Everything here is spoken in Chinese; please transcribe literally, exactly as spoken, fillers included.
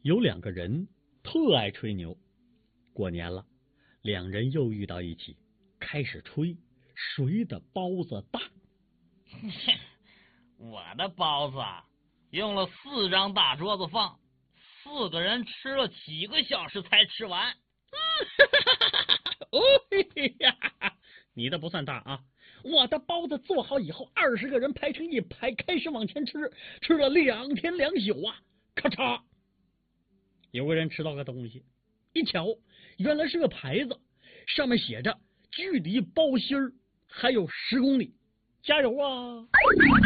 有两个人特爱吹牛，过年了，两人又遇到一起，开始吹谁的包子大。 我的包子用了四张大桌子放，四个人吃了几个小时才吃完。 哦嘿呀，你的不算大啊！我的包子做好以后，二十个人排成一排，开始往前吃，吃了两天两宿啊！咔嚓，有个人吃到个东西，一瞧，原来是个牌子，上面写着距离包心儿还有十公里，加油啊！